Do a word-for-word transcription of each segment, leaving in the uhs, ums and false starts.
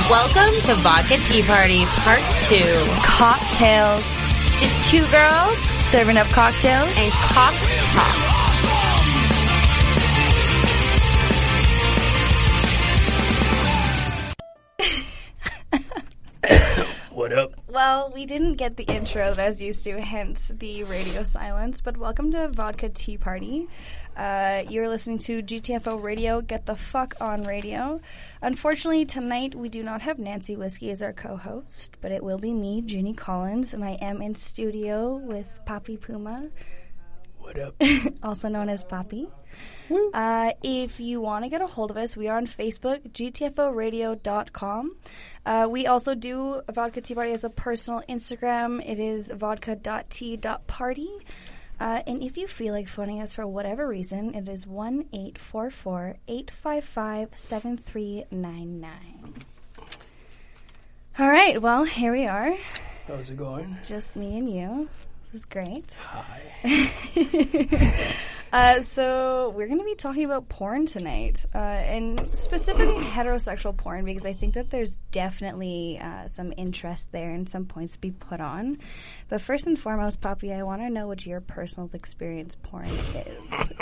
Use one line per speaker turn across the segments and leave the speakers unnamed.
Welcome to Vodka Tea Party Part two.
Cocktails.
Just two girls
Serving up cocktails.
and cock talk.
What up?
Well, we didn't get the intro that I was used to, hence the radio silence. But welcome to Vodka Tea Party. Uh, you're listening to G T F O Radio, Get the Fuck On Radio. Unfortunately, tonight we do not have Nancy Whiskey as our co-host, but it will be me, Ginny Collins, and I am in studio with Papi Puma,
What up?
also known as Papi. Uh, if you want to get a hold of us, we are on Facebook, G T F O radio dot com. Uh, we also do Vodka Tea Party as a personal Instagram. It is vodka dot tea dot party. Uh, and if you feel like phoning us for whatever reason, it is one eight four four, eight five five, seven three nine nine. All right, well, here we are.
How's it going?
Just me and you. This is great.
Hi.
Uh, so we're going to be talking about porn tonight, uh, and specifically heterosexual porn, because I think that there's definitely uh, some interest there and some points to be put on. But first and foremost, Papi, I want to know what your personal experience porn is.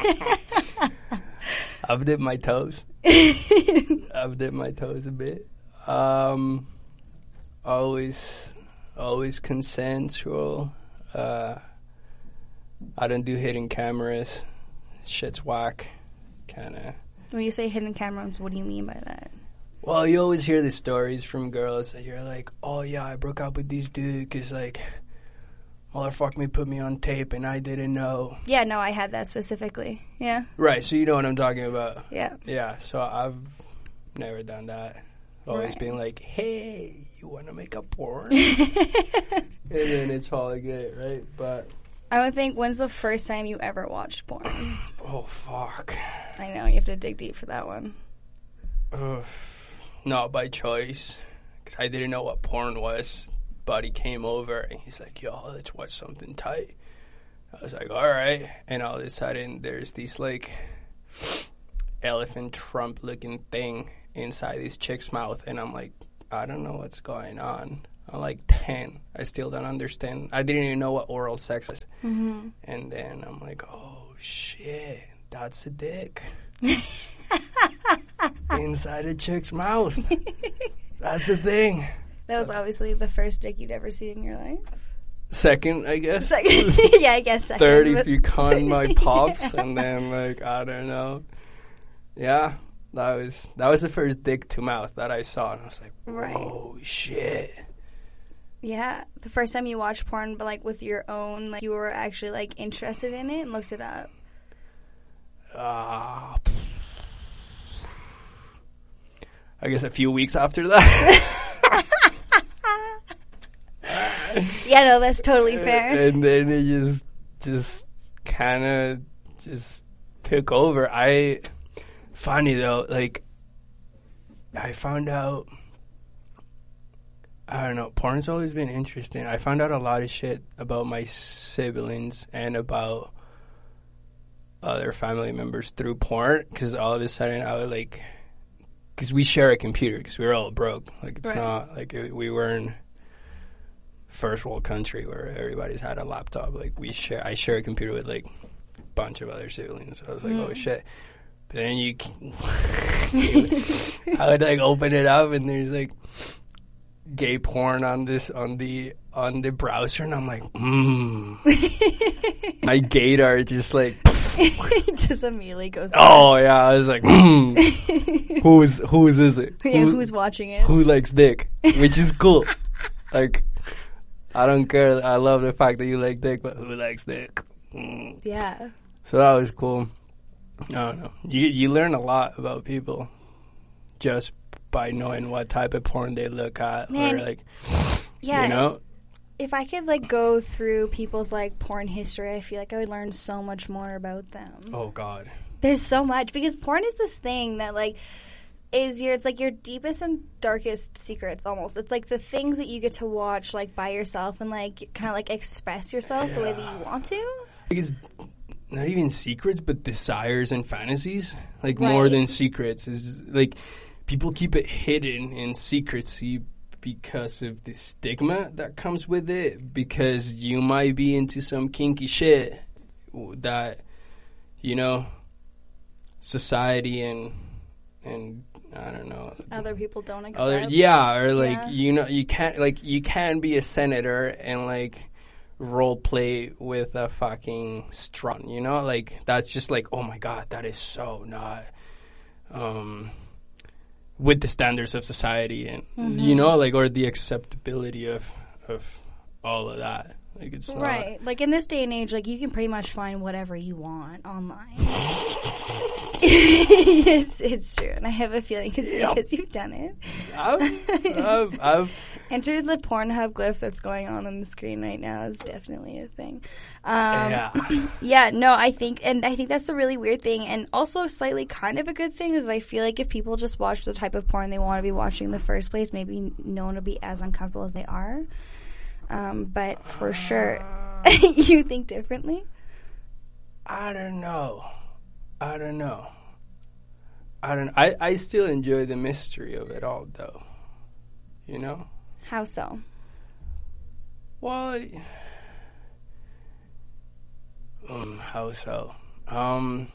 I've dipped my toes. I've dipped my toes a bit. Um, always, always consensual. Uh, I don't do hidden cameras. Shit's whack. Kind of.
When you say hidden cameras, what do you mean by that?
Well, you always hear the stories from girls that you're like, oh yeah, I broke up with this dude because like, motherfucker me put me on tape and I didn't know.
Yeah, no, I had that specifically. Yeah.
Right, so you know what I'm talking about.
Yeah.
Yeah, so I've never done that. Always
Right.
being like, hey, you want to make a porn? And then it's all good, right? But,
I would think, when's the first time you ever watched porn?
oh, fuck.
I know, you have to dig deep for that one.
Ugh. Not by choice, because I didn't know what porn was. Buddy came over, and he's like, yo, let's watch something tight. I was like, all right. And all of a sudden, there's this, like, elephant trump-looking thing inside this chick's mouth. And I'm like, I don't know what's going on. I'm like ten. I still don't understand. I didn't even know what oral sex was.
Mm-hmm.
And then I'm like, oh, shit, that's a dick. Inside a chick's mouth. That's the thing.
That was obviously the first dick you'd ever seen in your life.
Second, I guess.
Second. Yeah, I guess second.
Third,
but-
if you count my pops. And then, like, I don't know. Yeah, that was that was the first dick to mouth that I saw. And I was like, whoa,
Right.
shit.
Yeah, the first time you watched porn, but like with your own, like you were actually like interested in it and looked it up.
Uh, I guess a few weeks after that.
Yeah, no, that's totally fair.
And then it just, just kind of just took over. I, funny though, like, I found out, I don't know, porn's always been interesting. I found out a lot of shit about my siblings and about other family members through porn, because all of a sudden I would like, because we share a computer, because we were all broke. Like, it's
Right.
not, like, it, we weren't first world country where everybody's had a laptop. Like, we share, I share a computer with, like, a bunch of other siblings. So I was like,
Mm.
oh, shit. But then you, I would, like, open it up, and there's, like, gay porn on this, on the, on the browser, and I'm like, mmm. My gaydar just, like,
It just immediately goes.
oh, yeah, I was like, hmm. Who's, whose is it?
Yeah,
Who-
who's watching it?
Who likes dick? Which is cool. Like, I don't care. I love the fact that you like dick, but who likes dick? Mm.
Yeah.
So that was cool. I don't know. You you learn a lot about people just by knowing what type of porn they look at,
Man,
or like,
Yeah.
you know.
If I could like go through people's like porn history, I feel like I would learn so much more about them.
Oh God.
There's so much, because porn is this thing that like is your it's like your deepest and darkest secrets almost. It's like the things that you get to watch like by yourself and like kind of like express yourself the way that you want to.
Like, it's not even secrets, but desires and fantasies. Like,
Right.
more than secrets is like, people keep it hidden in secrecy because of the stigma that comes with it, because you might be into some kinky shit that, you know, society and and I don't know,
other people don't accept.
other, yeah, or like
Yeah.
you know, you can't like you can be a senator and like role play with a fucking strut, you know, like that's just like, oh my god, that is so not um with the standards of society, and mm-hmm. you know, like, or the acceptability of of all of that. Like, it's not
right. Like in this day and age, like you can pretty much find whatever you want online. it's it's true, and I have a feeling it's
Yep.
because you've done it.
I've, I've, I've
Enter the Pornhub glyph that's going on on the screen right now is definitely a thing. Um,
yeah.
yeah, no, I think, and I think that's a really weird thing, and also slightly kind of a good thing is that I feel like if people just watch the type of porn they want to be watching in the first place, maybe no one will be as uncomfortable as they are. Um, but for sure, you think differently?
I don't know. I don't know. I don't. I, I still enjoy the mystery of it all, though. You know?
How so?
Well, um, how so? Um,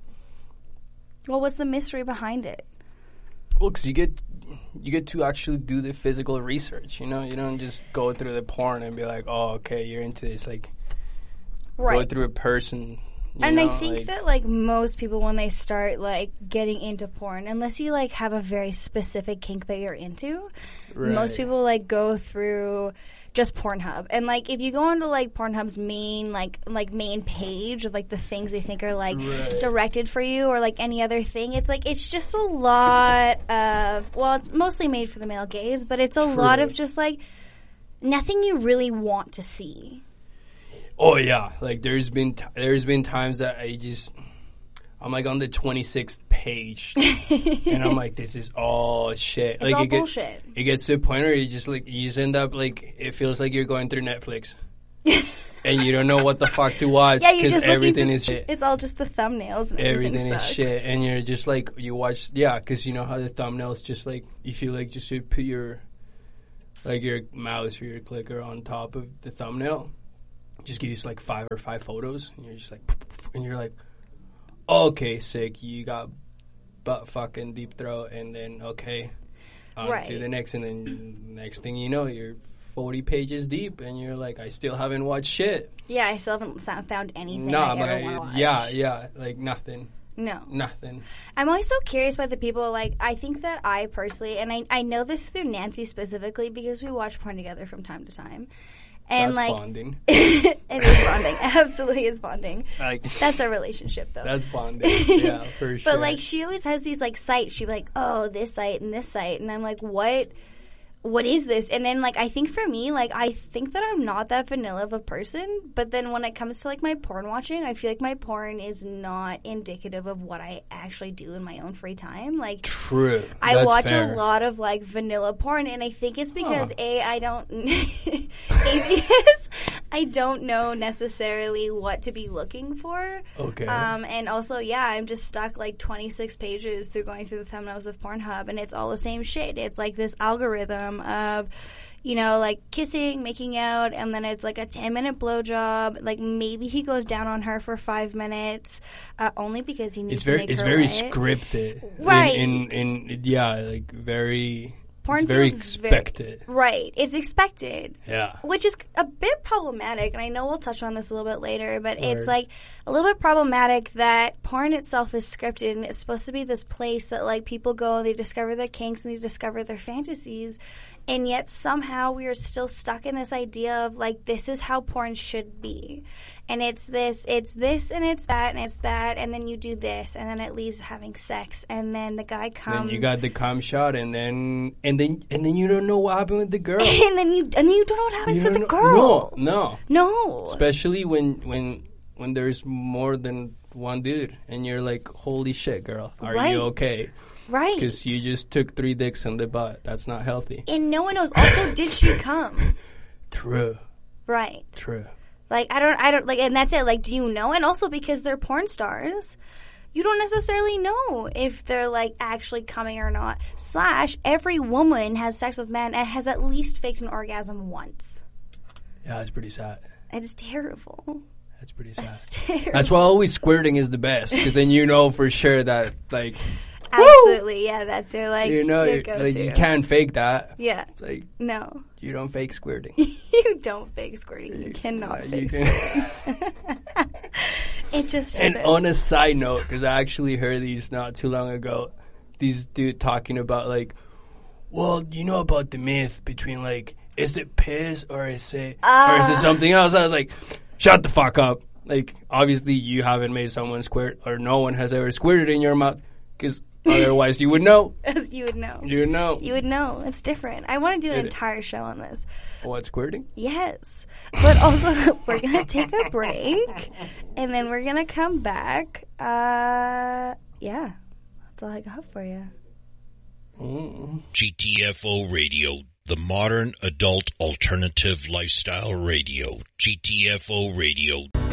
well, what's the mystery behind it?
Well, because you get you get to actually do the physical research. You know, you don't just go through the porn and be like, oh, okay, you're into this. Like,
right.
Go through a person. You
and
know,
I think
like,
that, like, most people, when they start, like, getting into porn, unless you, like, have a very specific kink that you're into,
right.
most people, like, go through just Pornhub. And, like, if you go onto, like, Pornhub's main, like, like main page of, like, the things they think are, like,
right.
directed for you or, like, any other thing, it's, like, it's just a lot of, well, it's mostly made for the male gaze, but it's a
True.
lot of just, like, nothing you really want to see.
Oh yeah, like there's been t- there's been times that I just I'm like on the twenty-sixth page, and I'm like, this is all shit.
It's
like
all
it get,
bullshit.
It gets to a point where you just like you just end up like it feels like you're going through Netflix, and you don't know what the fuck to watch
yeah,
because everything
the,
is shit.
It's all just the thumbnails. And
everything, everything is
sucks.
shit, and you're just like you watch yeah, because you know how the thumbnails just like if you like just put your like your mouse or your clicker on top of the thumbnail. Just give you like five or five photos, and you're just like, and you're like, okay, sick. You got butt fucking deep throat, and then okay, on
right.
to the next, and then next thing you know, you're forty pages deep, and you're like, I still haven't watched shit.
Yeah, I still haven't found anything
Nah,
I ever
my,
want to watch.
yeah, yeah, like nothing.
No.
Nothing.
I'm always so curious by the people, like, I think that I personally, and I, I know this through Nancy specifically because we watch porn together from time to time. And
that's
like,
bonding.
It is bonding. Absolutely is bonding.
Like,
that's our relationship, though.
That's bonding. Yeah, for sure.
But like, she always has these like sites. She'd be like, "Oh, this site and this site," and I'm like, "What? What is this?" And then like, I think for me, like, I think that I'm not that vanilla of a person. But then when it comes to like my porn watching, I feel like my porn is not indicative of what I actually do in my own free time. Like,
true.
I
That's
watch
fair.
a lot of like vanilla porn, and I think it's because
huh.
a I don't a because I don't know necessarily what to be looking for.
Okay.
Um, and also, yeah, I'm just stuck like twenty-six pages through going through the thumbnails of Pornhub, and it's all the same shit. It's like this algorithm of, you know, like kissing, making out, and then it's like a ten minute blowjob. Like maybe he goes down on her for five minutes, uh, only because he needs
it's very,
to make
it's
her
very
wet.
scripted,
Right.
In, in, in yeah, like very.
Porn
it's very
feels
expected.
Very, right. It's expected.
Yeah.
Which is a bit problematic, and I know we'll touch on this a little bit later, but
Word.
It's like a little bit problematic that porn itself is scripted, and it's supposed to be this place that like people go and they discover their kinks and they discover their fantasies, and yet somehow we are still stuck in this idea of like this is how porn should be. And it's this, it's this, and it's that, and it's that, and then you do this, and then it leads to having sex, and then the guy comes.
Then you got the cum shot, and then and then and then you don't know what happened with the girl.
and then you and then you don't know what happens
You
to the
don't
girl.
know- No,
No.
especially when when when there's more than one dude, and you're like, "Holy shit, girl, are
Right.
you okay?"
Right.
Because you just took three dicks in the butt. That's not healthy.
And no one knows. Also, did she come?
True.
Right.
True.
Like, I don't, I don't, like, and that's it. Like, do you know? And also because they're porn stars, you don't necessarily know if they're like actually coming or not. Slash, every woman has sex with men and has at least faked an orgasm once.
Yeah, it's pretty sad.
It's terrible.
That's pretty sad.
That's terrible.
That's why always squirting is the best, because then you know for sure that, like...
Absolutely, woo! Yeah, that's your, like,
you know,
your
you're, like, you can't fake that.
Yeah.
It's like,
no.
You don't fake squirting.
You don't fake squirting. You cannot
yeah,
fake
you
can. squirting. It just
And
happens.
on a side note, because I actually heard these not too long ago, these dude talking about, like, well, you know about the myth between, like, is it piss or is it, uh. or is it something else? I was like, shut the fuck up. Like, obviously you haven't made someone squirt, or no one has ever squirted in your mouth, because otherwise you would know.
You would know.
You would know.
You would know. It's different. I want to do an
Did
entire show on this.
What, squirting?
Yes. But also, we're going to take a break, and then we're going to come back. Uh, yeah. That's all I got for you.
Mm.
G T F O Radio, the modern adult alternative lifestyle radio. G T F O Radio.